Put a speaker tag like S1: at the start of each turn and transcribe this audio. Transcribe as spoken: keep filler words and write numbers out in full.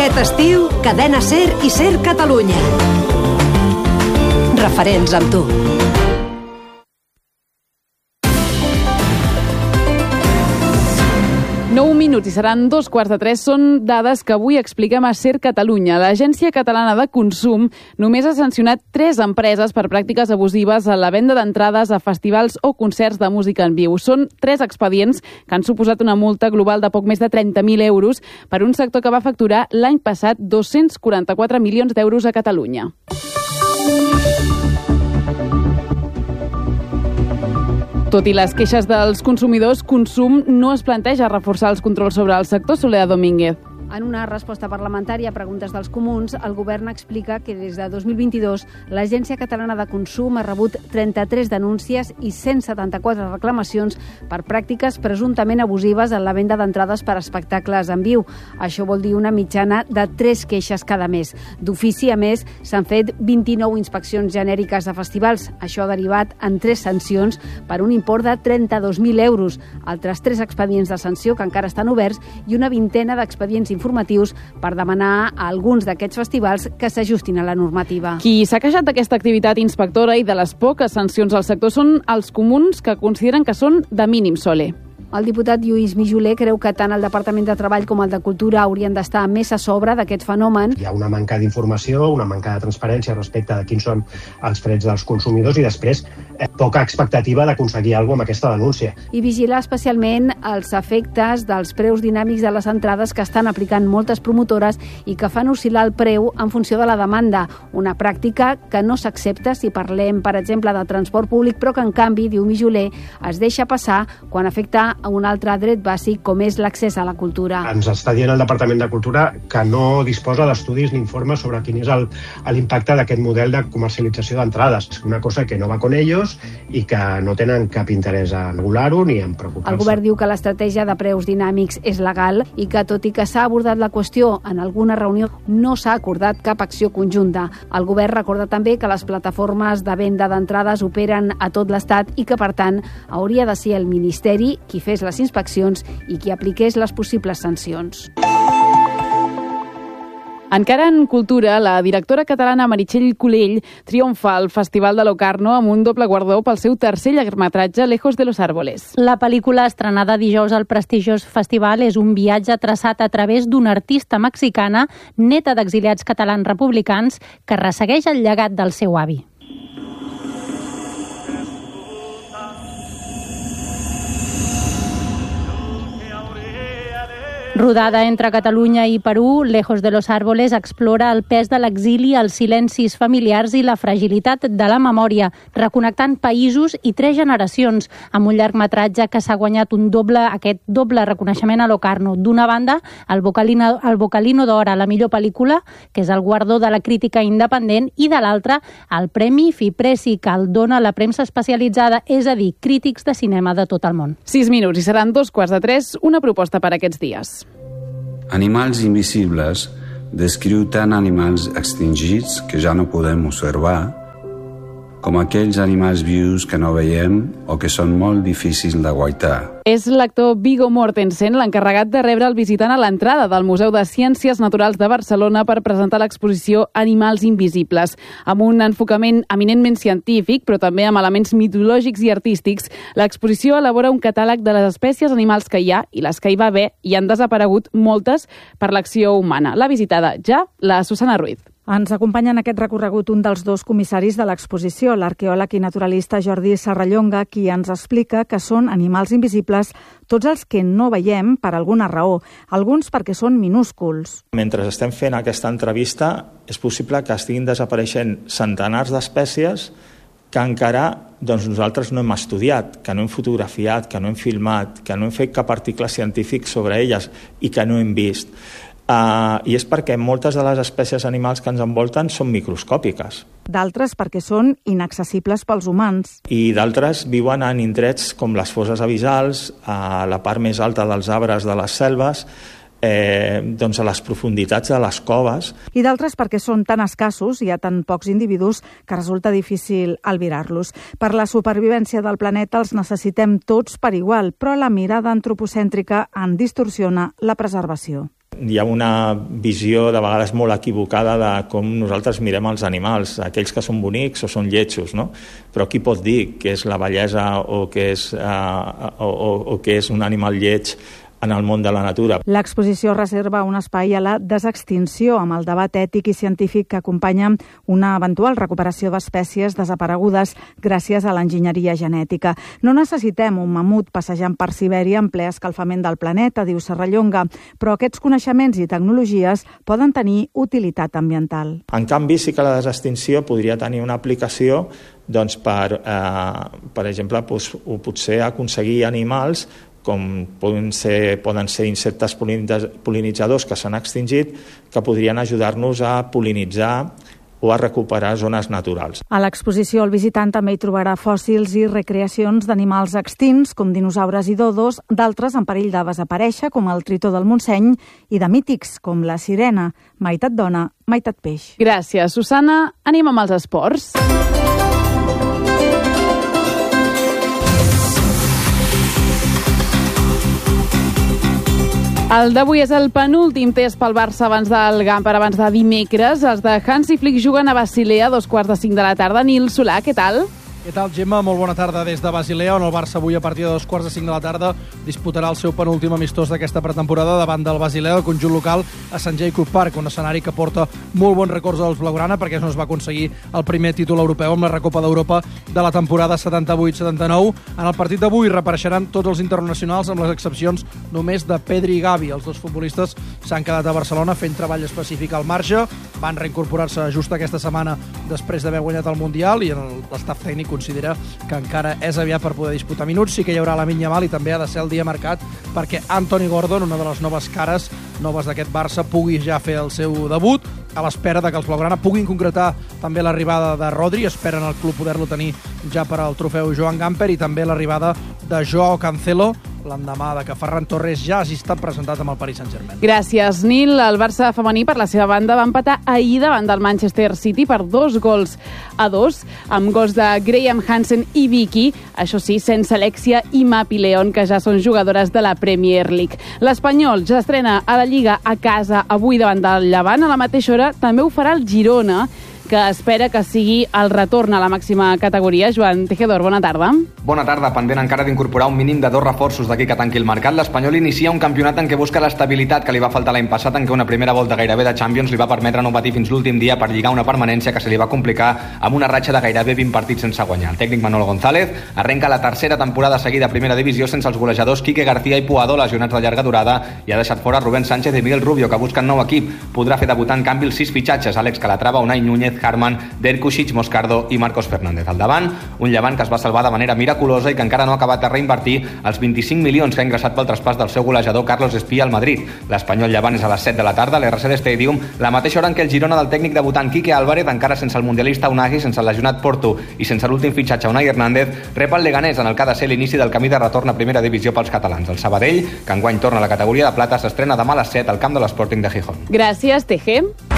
S1: Aquest estiu, Cadena SER i SER Catalunya. Referents amb tu.
S2: Nou minuts i seran dos quarts de tres. Són dades que avui expliquem a SER Catalunya. L'Agència Catalana de Consum només ha sancionat tres empreses per pràctiques abusives a la venda d'entrades a festivals o concerts de música en viu. Són tres expedients que han suposat una multa global de poc més de trenta mil euros per un sector que va facturar l'any passat dos-cents quaranta-quatre milions d'euros a Catalunya. Tot i les queixes dels consumidors, Consum no es planteja reforçar els controls sobre el sector. Soledad Domínguez.
S3: En una resposta parlamentària a preguntes dels comuns, el govern explica que des de dos mil vint-i-dos l'Agència Catalana de Consum ha rebut trenta-tres denúncies i cent setanta-quatre reclamacions per pràctiques presumptament abusives en la venda d'entrades per espectacles en viu. Això vol dir una mitjana de tres queixes cada mes. D'ofici, a més, s'han fet vint-i-nou inspeccions genèriques a festivals. Això ha derivat en tres sancions per un import de trenta-dos mil euros, altres tres expedients de sanció que encara estan oberts i una vintena d'expedients informatius per demanar a alguns d'aquests festivals que s'ajustin a la normativa.
S2: Qui s'ha queixat d'aquesta activitat inspectora i de les poques sancions al sector són els comuns, que consideren que són de mínim sole.
S3: El diputat Lluís Mijoler creu que tant el Departament de Treball com el de Cultura haurien d'estar més a sobre d'aquest fenomen.
S4: Hi ha una manca d'informació, una manca de transparència respecte de quins són els drets dels consumidors i després eh, poca expectativa d'aconseguir alguna cosa amb aquesta denúncia.
S3: I vigilar especialment els efectes dels preus dinàmics de les entrades que estan aplicant moltes promotores i que fan oscil·lar el preu en funció de la demanda. Una pràctica que no s'accepta si parlem, per exemple, de transport públic, però que en canvi, diu Mijoler, es deixa passar quan afecta a un altre dret bàsic com és l'accés a la cultura.
S4: Ens està dient el Departament de Cultura que no disposa d'estudis ni informes sobre quin és el, l'impacte d'aquest model de comercialització d'entrades. És una cosa que no va con ellos i que no tenen cap interès a regular-ho ni en preocupar-se.
S3: El govern diu que l'estratègia de preus dinàmics és legal i que, tot i que s'ha abordat la qüestió en alguna reunió, no s'ha acordat cap acció conjunta. El govern recorda també que les plataformes de venda d'entrades operen a tot l'Estat i que, per tant, hauria de ser el Ministeri qui fes les inspeccions i qui apliqués les possibles sancions.
S2: Encara en cultura, la directora catalana Meritxell Culell triomfa al Festival de Locarno amb un doble guardó pel seu tercer llargmetratge Lejos de los Árboles.
S5: La pel·lícula, estrenada dijous al prestigiós festival, és un viatge traçat a través d'una artista mexicana, neta d'exiliats catalans republicans, que ressegueix el llegat del seu avi. Rodada entre Catalunya i Perú, Lejos de los Árboles explora el pes de l'exili, els silencis familiars i la fragilitat de la memòria, reconnectant països i tres generacions, amb un llargmetratge que s'ha guanyat un doble, aquest doble reconeixement a Locarno. D'una banda, el Vocalino, el Vocalino d'Or a la millor pel·lícula, que és el guardó de la crítica independent, i de l'altra, el Premi Fipressi, que el dona la premsa especialitzada, és a dir, crítics de cinema de tot el món.
S2: Sis minuts i seran dos quarts de tres, una proposta per aquests dies.
S6: Animals invisibles descriu tant animals extingits que ja no podem observar, com aquells animals vius que no veiem o que són molt difícils de guaitar.
S2: És l'actor Viggo Mortensen l'encarregat de rebre el visitant a l'entrada del Museu de Ciències Naturals de Barcelona per presentar l'exposició Animals invisibles. Amb un enfocament eminentment científic, però també amb elements mitològics i artístics, l'exposició elabora un catàleg de les espècies animals que hi ha i les que hi va haver i han desaparegut moltes per l'acció humana. L'ha visitada ja la Susana Ruiz.
S7: Ens acompanya en aquest recorregut un dels dos comissaris de l'exposició, l'arqueòleg i naturalista Jordi Serrallonga, qui ens explica que són animals invisibles tots els que no veiem per alguna raó, alguns perquè són minúsculs.
S8: Mentre estem fent aquesta entrevista, és possible que estiguin desapareixent centenars d'espècies que encara doncs, nosaltres no hem estudiat, que no hem fotografiat, que no hem filmat, que no hem fet cap article científic sobre elles i que no hem vist. Uh, I és perquè moltes de les espècies animals que ens envolten són microscòpiques.
S7: D'altres perquè són inaccessibles pels humans.
S8: I d'altres viuen en indrets com les fosses abissals, a la part més alta dels arbres de les selves, eh, doncs a les profunditats de les coves.
S7: I d'altres perquè són tan escassos, hi ha tan pocs individus, que resulta difícil albirar-los. Per la supervivència del planeta els necessitem tots per igual, però la mirada antropocèntrica en distorsiona la preservació.
S8: Hi ha una visió de vegades molt equivocada de com nosaltres mirem els animals, aquells que són bonics o són lletjos, no? Però qui pot dir que és la bellesa o que és, uh, o, o, o que és un animal lleig en el món de la natura.
S7: L'exposició reserva un espai a la desextinció amb el debat ètic i científic que acompanya una eventual recuperació d'espècies desaparegudes gràcies a l'enginyeria genètica. No necessitem un mamut passejant per Sibèria en ple escalfament del planeta, diu Serrallonga, però aquests coneixements i tecnologies poden tenir utilitat ambiental.
S8: En canvi, sí que la desextinció podria tenir una aplicació doncs, per, eh, per exemple, doncs, o potser aconseguir animals com poden ser, poden ser insectes pol·linitzadors que s'han extingit, que podrien ajudar-nos a pol·linitzar o a recuperar zones naturals.
S7: A l'exposició el visitant també hi trobarà fòssils i recreacions d'animals extints, com dinosaures i dodos, d'altres en perill de desaparèixer, com el tritó del Montseny, i de mítics, com la sirena, meitat dona, meitat peix.
S2: Gràcies, Susana. Anem amb els esports. El d'avui és el penúltim test pel Barça abans del Gamper, abans de dimecres. Els de Hansi Flick juguen a Basilea a dos quarts de cinc de la tarda. Nil Solà, què tal?
S9: Què tal, Gemma? Molt bona tarda des de Basilea, on el Barça avui a partir de dos quarts de cinc de la tarda disputarà el seu penúltim amistós d'aquesta pretemporada davant del Basilea, el conjunt local a Sant Jacob Park, un escenari que porta molt bons records als blaugrana perquè no es va aconseguir el primer títol europeu amb la Recopa d'Europa de la temporada setanta-vuit setanta-nou. En el partit d'avui reapareixeran tots els internacionals amb les excepcions només de Pedri i Gavi. Els dos futbolistes s'han quedat a Barcelona fent treball específic al marge, van reincorporar-se just aquesta setmana després d'haver guanyat el Mundial i l'estaf tècnic considera que encara és aviat per poder disputar minuts. Sí que hi haurà Lamine Yamal i també ha de ser el dia marcat perquè Anthony Gordon, una de les noves cares noves d'aquest Barça, pugui ja fer el seu debut a l'espera de que els blaugrana puguin concretar també l'arribada de Rodri. Esperen el club poder-lo tenir ja per al trofeu Joan Gamper i també l'arribada de Joao Cancelo l'endemà de que Ferran Torres ja hagi estat presentat amb el Paris Saint-Germain.
S2: Gràcies, Nil. El Barça femení, per la seva banda, va empatar ahir davant del Manchester City per dos gols a dos, amb gols de Graham Hansen i Vicky, això sí, sense Alexia i Mapi León, que ja són jugadores de la Premier League. L'Espanyol ja estrena a la Lliga a casa avui davant del Llevant. A la mateixa hora també ho farà el Girona, que espera que sigui el retorn a la màxima categoria. Joan Tejedor, bona tarda.
S10: Bona tarda. Pendent encara d'incorporar un mínim de dos reforços d'aquí que tanqui el mercat, l'Espanyol inicia un campionat en què busca l'estabilitat que li va faltar l'any passat, en què una primera volta gairebé de Champions li va permetre no patir fins l'últim dia per lligar una permanència que se li va complicar amb una ratxa de gairebé vint partits sense guanyar. El tècnic Manolo González arrenca la tercera temporada seguida a primera divisió sense els golejadors Quique García i Puado, lesionats de llarga durada, i ha deixat fora Rubén Sánchez i Miguel Rubio, que busquen nou equip. Podrà fer debutar en canvi els sis fitxatges: Àlex Calatrava, Unai Núñez, Harman, Derkušić, Moscardo i Marcos Fernández. Al davant, un Llevant que es va salvar de manera miraculosa i que encara no ha acabat de reinvertir els vint-i-cinc milions que ha ingressat pel traspàs del seu golejador Carlos Espía al Madrid. L'Espanyol Llevant és a les set de la tarda a l'R C D Stadium, la mateixa hora en què el Girona del tècnic debutant Quique Álvarez, encara sense el mundialista Unai, sense el lesionat Porto i sense l'últim fitxatge Unai Hernández, rep el Leganés en el que ha de ser l'inici del camí de retorn a primera divisió pels catalans. El Sabadell, que enguany torna a la categoria de plata, s'estrena demà a les set al camp de l'Sporting de Gijón.
S2: Gràcies, Teje.